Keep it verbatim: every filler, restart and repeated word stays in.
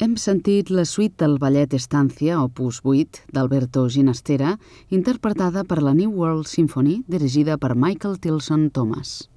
Hem sentit la suite del ballet Estancia, opus vuit, d'Alberto Ginastera, interpretada per la New World Symphony, dirigida per Michael Tilson Thomas.